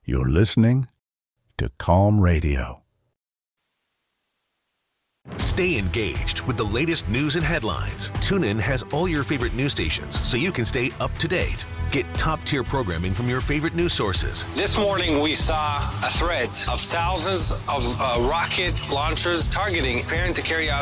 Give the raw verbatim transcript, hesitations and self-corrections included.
You're listening to Calm Radio. Stay engaged with the latest news and headlines. TuneIn has all your favorite news stations so you can stay up to date. Get top-tier programming from your favorite news sources. This morning, we saw a threat of thousands of uh, rocket launchers targeting, preparing to carry out